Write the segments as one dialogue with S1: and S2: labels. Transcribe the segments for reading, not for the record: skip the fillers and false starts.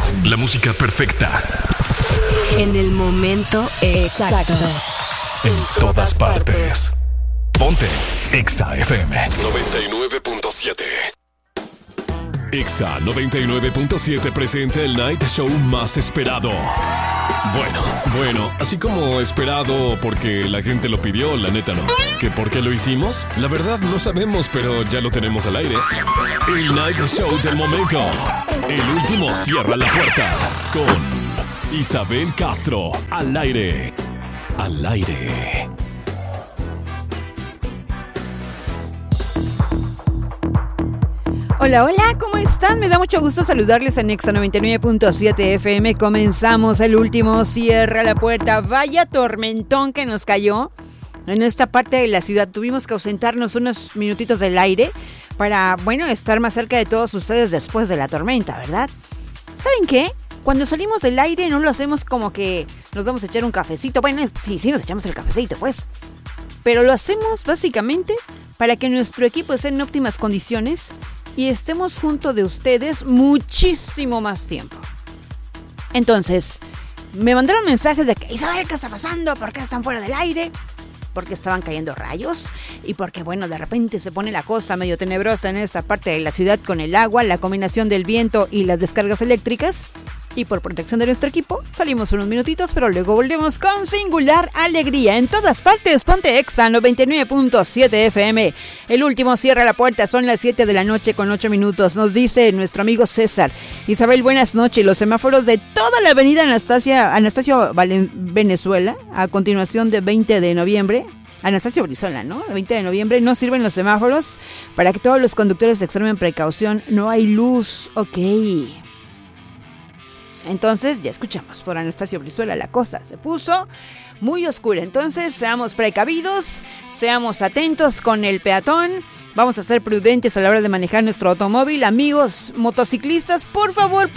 S1: La música perfecta.
S2: En el momento exacto.
S1: En todas partes. Ponte Exa FM 99.7. Exa 99.7 presenta el Night Show más esperado. Bueno, así como esperado porque la gente lo pidió, la neta no. ¿Que por qué lo hicimos? La verdad no sabemos, pero ya lo tenemos al aire. El Night Show del momento. El último cierra la puerta. Con Isabel Castro. Al aire. Al aire.
S3: Hola, ¿cómo están? Me da mucho gusto saludarles en Exa 99.7 FM. Comenzamos el último cierra la puerta. Vaya tormentón que nos cayó en esta parte de la ciudad. Tuvimos que ausentarnos unos minutitos del aire para, estar más cerca de todos ustedes después de la tormenta, ¿verdad? ¿Saben qué? Cuando salimos del aire no lo hacemos como que nos vamos a echar un cafecito. Bueno, sí nos echamos el cafecito, pues. Pero lo hacemos básicamente para que nuestro equipo esté en óptimas condiciones y estemos junto de ustedes muchísimo más tiempo. Entonces, me mandaron mensajes de que Isabel, ¿qué está pasando? ¿Por qué están fuera del aire? Porque estaban cayendo rayos y porque, de repente se pone la cosa medio tenebrosa en esta parte de la ciudad con el agua, la combinación del viento y las descargas eléctricas. Y por protección de nuestro equipo, salimos unos minutitos, pero luego volvemos con singular alegría. En todas partes, ponte Exa 99.7 FM. El último cierra la puerta, son las 7 de la noche con 8 minutos. Nos dice nuestro amigo César. Isabel, buenas noches. Los semáforos de toda la avenida Anastasio Venezuela, a continuación de 20 de noviembre. Anastasio Brizola, ¿no? 20 de noviembre, no sirven los semáforos para que todos los conductores extremen precaución. No hay luz, ok. Entonces, ya escuchamos por Anastasio Brizuela, la cosa se puso muy oscura. Entonces, seamos precavidos, seamos atentos con el peatón. Vamos a ser prudentes a la hora de manejar nuestro automóvil. Amigos motociclistas, por favor.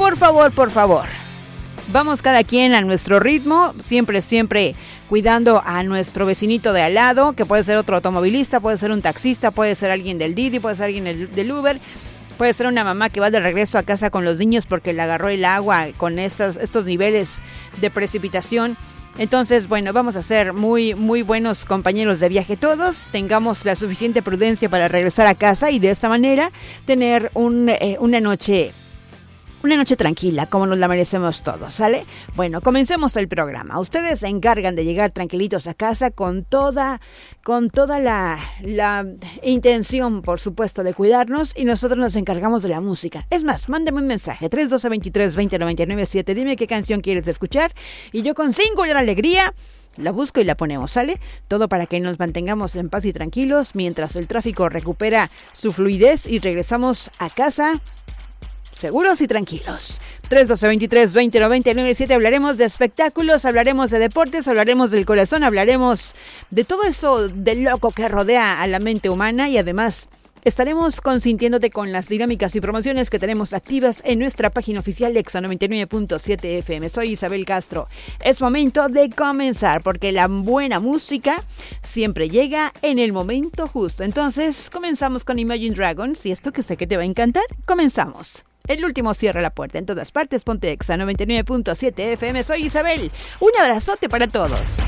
S3: Vamos cada quien a nuestro ritmo, siempre cuidando a nuestro vecinito de al lado, que puede ser otro automovilista, puede ser un taxista, puede ser alguien del Didi, puede ser alguien del Uber. Puede ser una mamá que va de regreso a casa con los niños porque le agarró el agua con estos niveles de precipitación. Entonces, vamos a ser muy, muy buenos compañeros de viaje todos. Tengamos la suficiente prudencia para regresar a casa y de esta manera tener una noche tranquila, como nos la merecemos todos, ¿sale? Comencemos el programa. Ustedes se encargan de llegar tranquilitos a casa con toda la intención, por supuesto, de cuidarnos, y nosotros nos encargamos de la música. Es más, mándame un mensaje, 312-23-20-99-7, dime qué canción quieres escuchar, y yo con singular alegría la busco y la ponemos, ¿sale? Todo para que nos mantengamos en paz y tranquilos mientras el tráfico recupera su fluidez y regresamos a casa seguros y tranquilos. 312-23-20-99-7. Hablaremos de espectáculos, hablaremos de deportes, hablaremos del corazón, hablaremos de todo eso de loco que rodea a la mente humana y además estaremos consintiéndote con las dinámicas y promociones que tenemos activas en nuestra página oficial Exa 99.7 FM. Soy Isabel Castro. Es momento de comenzar porque la buena música siempre llega en el momento justo. Entonces, comenzamos con Imagine Dragons y esto que sé que te va a encantar. Comenzamos. El último cierra la puerta. En todas partes, ponte Exa 99.7 FM. Soy Isabel. Un abrazote para todos.